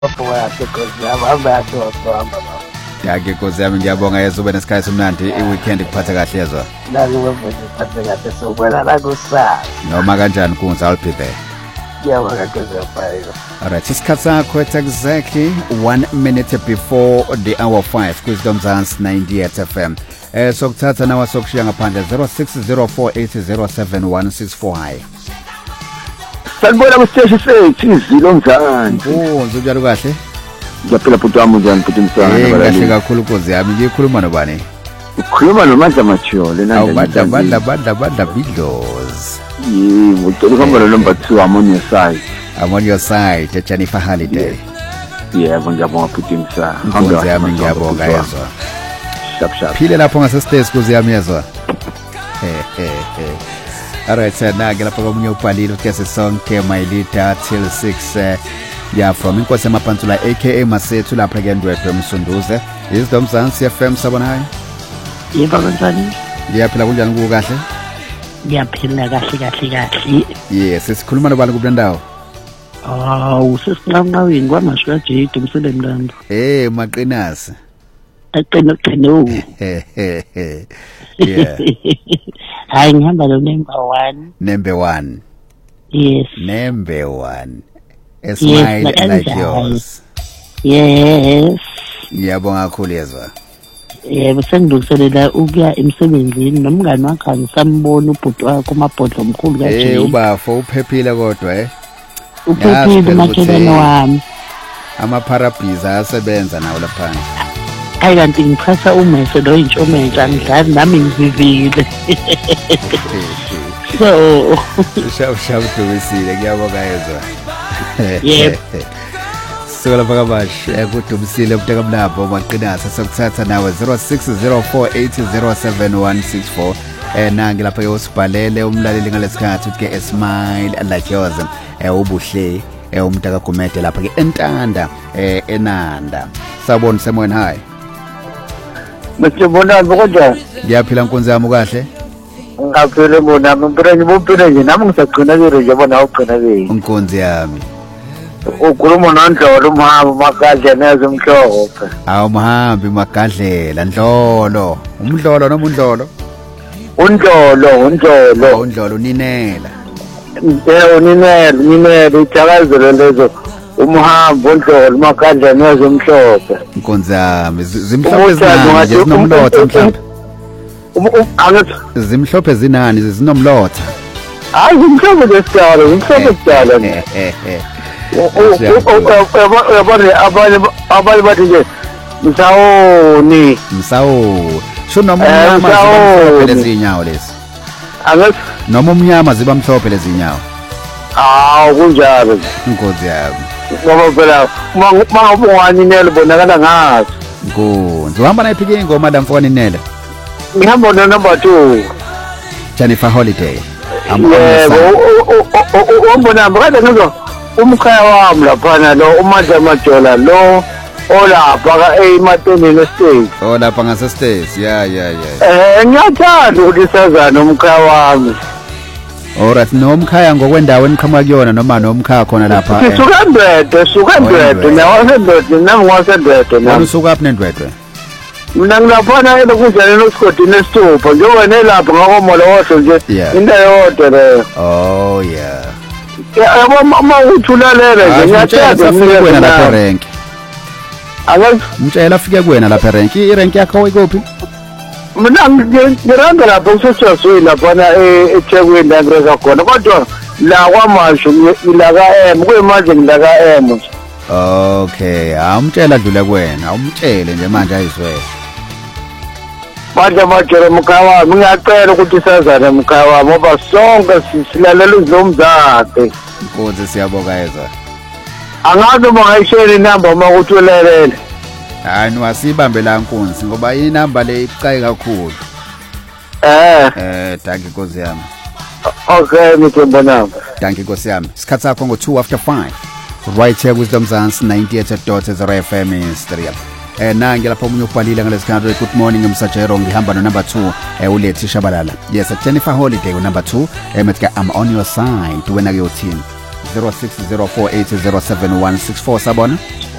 Yake Nkosi yami ngiyabonga yezwa ube nesikhathi somnandi iweekend kuphatha kahle yezwa. Noma kanjani Nkunzi, I'll be there. Alright, isikhathi sakho it's exactly 1 minute before the hour 5 Wisdom Zance 98 FM. Sokuthatha nawe sokushiya ngaphandle 0604807164 high. Sanibona kusiteshi sethu izilo Mzansi. Njalo kahle? Ngiyaphila bhuti wami njani bhuti Msana? Kahle kakhulu Nkosi yami, ngikhuluma nobani? Ukhuluma noMandla Machole Badla Bidlows. Yebo, ngicela ukuhamba number 2 I'm on your side. I'm on your side, Jennifer Holiday. Yebo, ngiyabonga bhuti Msana. Nkosi yami ngiyabonga yezwa. Shap. Phile lapho ngasestairs Nkosi yami yezwa. Alright, na-ke lapho komunye ubhalile ukuthi sesonke my leader till 6 from Inkosi Yamapantsula aka Masethu lapha ke Ndwedwe Msunduze. Wisdom Zance FM sabona hayi? Yebo kanjani? Ngiyaphila kunjani kuwe kahle? Ngiyaphila kahle. Yes, sikhuluma nobani kule ndawo? Usesiqanqaweni kwamasho kaJay Dumsele Mlando. Maqinasi. Aqino. Yeah. Hayi ngihamba lo number 1. Yes. Number 1. A smile like yours. Yes. Ngiyabonga kakhulu yezwa. Yebo, sengilungiselela ukuya emsebenzini nomngane wakhe ngisambona ubhuti wakhe umabhodlo omkhulu kaJay. Ubafo uphephile kodwa Uphephile makhelwane wami. Amaparabhiza asebenza nawo lapha. Hayi kanti ngiphasa umese lo intshomentsha ngidlali nami ngivivile. So shawu Dumisile ngiyabonga yezwa. Yep. Sola bakabash kuDumisile umntaka mnabo maqinasa sokuthatha nawe 0604807164 nangi lapha yosibhalele umlaleli ngalesikhathi uthi ke a smile like yours ubuhle umntaka Gumede lapha ke eNtanda eNanda. Sabona semoyeni high. Msibona ngokunjani? Ngiyaphila Nkonzi yami kahle. Ngaphele bona mpira ngibuphile nje nami ngisagcina ke nje bona ugcina ke. Nkonzi yami. Ukhuluma noNdlolo umhambi makadle neze umhlophe. Umhambi magadlela Ndlolo. Umdlolo noma uNdlolo? Undlolo uninela. Uninela ithakazelo lezo. Umhambi uNdlolo makadle neze umhlophe. Nkonzi yami zimhlophe zinani zinomlotha mhlawumbe. Zimhlophe zinani zinomlotha. Hayi zimhlophe zesitalo, abanye bathi nje Msawoni. Sho noma umnyama ziba lezi inyawo lezi. Noma umnyama ziba mhlophe lezi inyawo. Kunjalo. Nkonzi yami. Ngoba phela mangabongani nele bonakala ngathi. Nkonzi uhamba naphi ke ingoma la mfowani Nele? Ngihamba no number 2. Jennifer Holiday. Yebo, umbona bakade ngizwa umkhaya wami lapha lo uMandla Majola lo olapha ka eMatenini Estate. Lapha ngasestairs. Yeah. Ngiyathanda ukusazana umkhaya wami. Alright, nomkhaya ngokwendawo eniqhamuka kuyona noma nomkhaya khona lapha. Suka Ndwedwe nawo Ndwedwe nami ngwasendwedwe nami. Usuka apha eNdwedwe. Mina ngilaphana elokunjani noSigodini esithupha njengoba nelapha ngakomola wosho nje into yodwa leyo. Yeah. Uma uthulalela nje ngiyathanda ukuwena lapha erank. Mtshela afike kuwena lapha erank. Irank yakho ikuphi? Mina ngiranga lapha uSosazwe lapha eThekwini la ngireza khona kodwa la kwamasho ngilaka kuyimanje ngilaka nje. Okay, amtshela dlule kuwena, umtshele nje manje ayizwe. Manje mkhaya wami ngiyacela ukuthi sazane mkhaya wami ngoba sonke silalela uzomzakhe. Nkonzi siyabonga yezwa. Angazi uma ngayishela inamba uma ukuthi ulalele. Hayi wasibambe la Nkonzi ngoba inamba le icayi kakhulu. Thank you Nkonzi yami. Okay ngithemba namba. Thank you Nkonzi yami. Isikhathi sakho ngo2 after 5. Right here Wisdom Zance 98.0 FM in Stereo. Nangi lapho umunye ubhalile ngalesikhathi good morning Msajero ngihamba no number 2 uLethi Shabalala. Yes, Jennifer Holiday number 2 emethi I'm on your side wena ke uthini 0604807164 sabona.